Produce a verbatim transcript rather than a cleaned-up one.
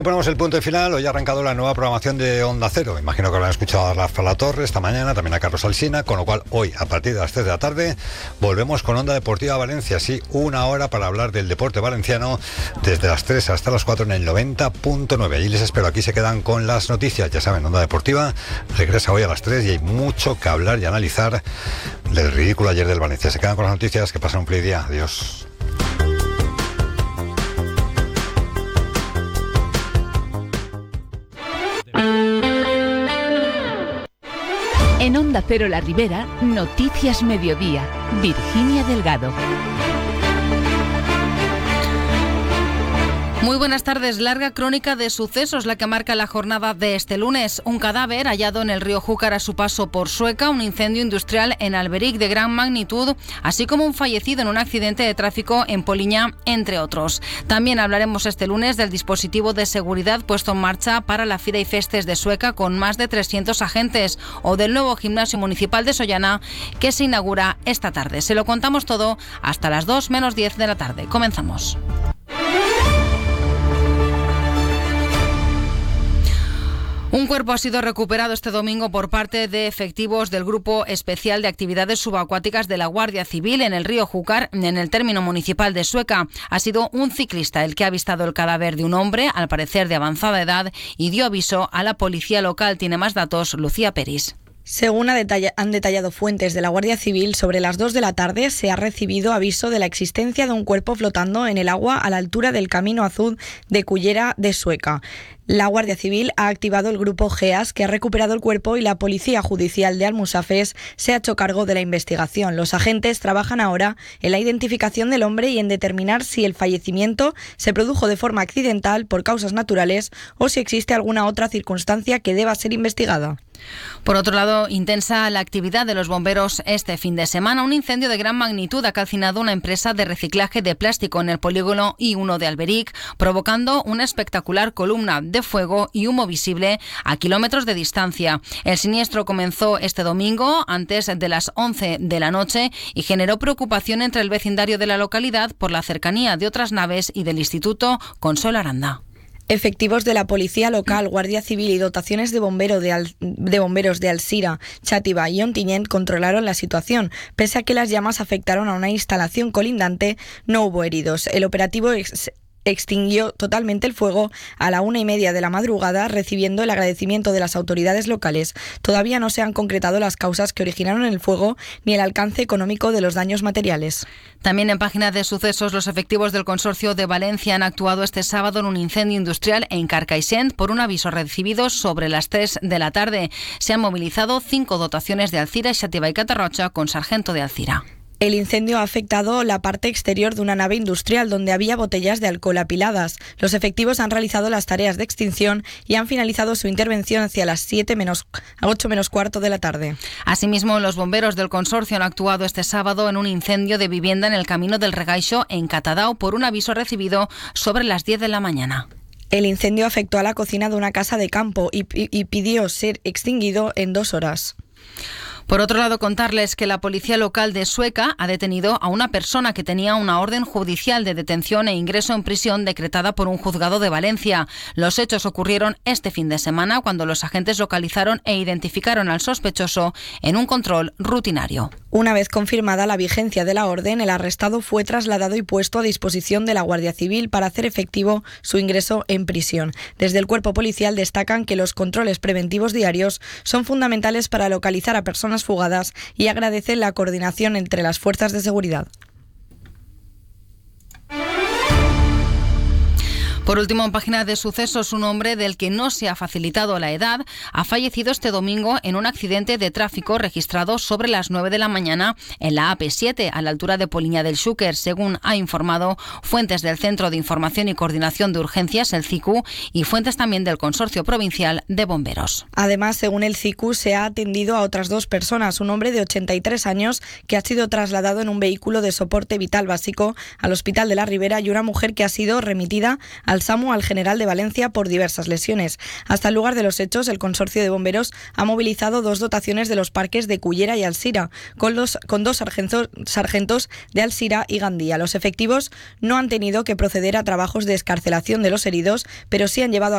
Ponemos el punto de final. Hoy ha arrancado la nueva programación de Onda Cero. Imagino que lo han escuchado a Rafa La Torre esta mañana, también a Carlos Alsina, con lo cual hoy, a partir de las tres de la tarde, volvemos con Onda Deportiva Valencia. Sí, una hora para hablar del deporte valenciano, desde las tres hasta las cuatro en el noventa punto nueve. Allí les espero. Aquí se quedan con las noticias. Ya saben, Onda Deportiva regresa hoy a las tres y hay mucho que hablar y analizar del ridículo ayer del Valencia. Se quedan con las noticias. Que pasen un feliz día. Adiós. En Onda Cero La Ribera, Noticias Mediodía, Virginia Delgado. Muy buenas tardes. Larga crónica de sucesos la que marca la jornada de este lunes. Un cadáver hallado en el río Júcar a su paso por Sueca, un incendio industrial en Alberic de gran magnitud, así como un fallecido en un accidente de tráfico en Poliña, entre otros. También hablaremos este lunes del dispositivo de seguridad puesto en marcha para la Fira y Festes de Sueca con más de trescientos agentes, o del nuevo gimnasio municipal de Sollana que se inaugura esta tarde. Se lo contamos todo hasta las dos menos diez de la tarde. Comenzamos. Un cuerpo ha sido recuperado este domingo por parte de efectivos del Grupo Especial de Actividades Subacuáticas de la Guardia Civil en el río Júcar, en el término municipal de Sueca. Ha sido un ciclista el que ha avistado el cadáver de un hombre, al parecer de avanzada edad, y dio aviso a la policía local. Tiene más datos Lucía Peris. Según ha detalla- han detallado fuentes de la Guardia Civil, sobre las dos de la tarde se ha recibido aviso de la existencia de un cuerpo flotando en el agua a la altura del Camino Azul de Cullera de Sueca. La Guardia Civil ha activado el grupo GEAS, que ha recuperado el cuerpo, y la Policía Judicial de Almusafes se ha hecho cargo de la investigación. Los agentes trabajan ahora en la identificación del hombre y en determinar si el fallecimiento se produjo de forma accidental, por causas naturales, o si existe alguna otra circunstancia que deba ser investigada. Por otro lado, intensa la actividad de los bomberos este fin de semana. Un incendio de gran magnitud ha calcinado una empresa de reciclaje de plástico en el polígono I uno de Alberic, provocando una espectacular columna de fuego y humo visible a kilómetros de distancia. El siniestro comenzó este domingo antes de las once de la noche y generó preocupación entre el vecindario de la localidad por la cercanía de otras naves y del Instituto Consuelo Aranda. Efectivos de la Policía Local, Guardia Civil y dotaciones de, bombero de, Al, de bomberos de Alsira, Xàtiva y Ontinyent controlaron la situación. Pese a que las llamas afectaron a una instalación colindante, no hubo heridos. El operativo ex extinguió totalmente el fuego a la una y media de la madrugada, recibiendo el agradecimiento de las autoridades locales. Todavía no se han concretado las causas que originaron el fuego ni el alcance económico de los daños materiales. También en página de sucesos, los efectivos del Consorcio de Valencia han actuado este sábado en un incendio industrial en Carcaixent por un aviso recibido sobre las tres de la tarde. Se han movilizado cinco dotaciones de Alcira, Xàtiva y Catarroja con sargento de Alcira. El incendio ha afectado la parte exterior de una nave industrial donde había botellas de alcohol apiladas. Los efectivos han realizado las tareas de extinción y han finalizado su intervención hacia las siete menos, ocho menos cuarto de la tarde. Asimismo, los bomberos del consorcio han actuado este sábado en un incendio de vivienda en el Camino del Regaixo en Catadau por un aviso recibido sobre las diez de la mañana. El incendio afectó a la cocina de una casa de campo y, y, y pidió ser extinguido en dos horas. Por otro lado, contarles que la policía local de Sueca ha detenido a una persona que tenía una orden judicial de detención e ingreso en prisión decretada por un juzgado de Valencia. Los hechos ocurrieron este fin de semana cuando los agentes localizaron e identificaron al sospechoso en un control rutinario. Una vez confirmada la vigencia de la orden, el arrestado fue trasladado y puesto a disposición de la Guardia Civil para hacer efectivo su ingreso en prisión. Desde el cuerpo policial destacan que los controles preventivos diarios son fundamentales para localizar a personas fugadas y agradecen la coordinación entre las fuerzas de seguridad. Por último, en página de sucesos, un hombre del que no se ha facilitado la edad ha fallecido este domingo en un accidente de tráfico registrado sobre las nueve de la mañana en la A P siete, a la altura de Poliña del Xúquer, según ha informado fuentes del Centro de Información y Coordinación de Urgencias, el C I C U, y fuentes también del Consorcio Provincial de Bomberos. Además, según el C I C U, se ha atendido a otras dos personas, un hombre de ochenta y tres años que ha sido trasladado en un vehículo de soporte vital básico al Hospital de la Ribera y una mujer que ha sido remitida al SAMU al General de Valencia por diversas lesiones. Hasta el lugar de los hechos, el Consorcio de Bomberos ha movilizado dos dotaciones de los parques de Cullera y Alsira, con, los, con dos sargentos, sargentos de Alsira y Gandía. Los efectivos no han tenido que proceder a trabajos de excarcelación de los heridos, pero sí han llevado a